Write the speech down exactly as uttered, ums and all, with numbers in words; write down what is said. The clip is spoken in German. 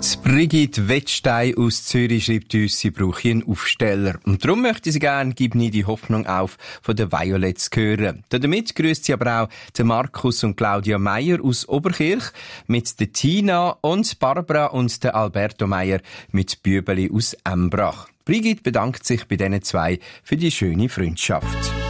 Die Brigitte Wettstein aus Zürich schreibt uns, sie brauche einen Aufsteller. Und darum möchte sie gerne «Gib nie die Hoffnung auf» von den Violets hören. Damit grüßt sie aber auch den Markus und Claudia Meier aus Oberkirch mit der Tina und Barbara und der Alberto Meier mit Bübeli aus Embrach. Brigitte bedankt sich bei diesen zwei für die schöne Freundschaft.